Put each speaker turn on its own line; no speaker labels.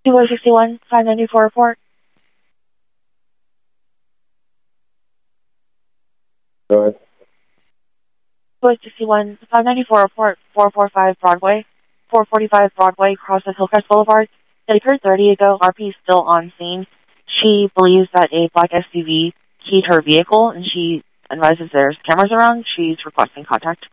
261, 594 report.
Go ahead.
261, 594 report, 445 Broadway. 445 Broadway crosses Hillcrest Boulevard. It occurred 30 ago. RP is still on scene. She believes that a black SUV keyed her vehicle, and she advises there's cameras around. She's requesting contact.